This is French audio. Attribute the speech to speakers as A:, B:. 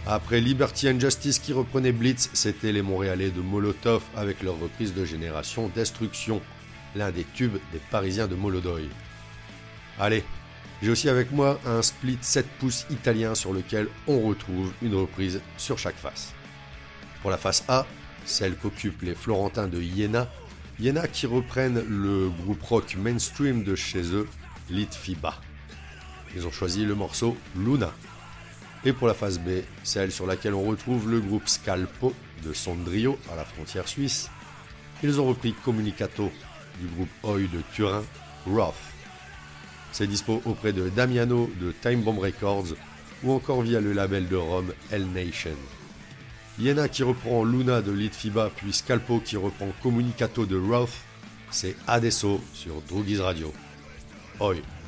A: Après Liberty and Justice qui reprenait Blitz, c'était les Montréalais de Molotov avec leur reprise de Génération Destruction, l'un des tubes des Parisiens de Molodoy. Allez, j'ai aussi avec moi un split 7 pouces italien sur lequel on retrouve une reprise sur chaque face. Pour la face A, celle qu'occupent les Florentins de Iéna qui reprennent le groupe rock mainstream de chez eux, Litfiba. Ils ont choisi le morceau Luna. Et pour la face B, celle sur laquelle on retrouve le groupe Scalpo de Sondrio à la frontière suisse, ils ont repris Comunicato du groupe Oi de Turin, Roth. C'est dispo auprès de Damiano de Time Bomb Records ou encore via le label de Rome Hell Nation. Iéna qui reprend Luna de Litfiba puis Scalpo qui reprend Comunicato de Roth, c'est Adesso sur Droogies Radio. Oi.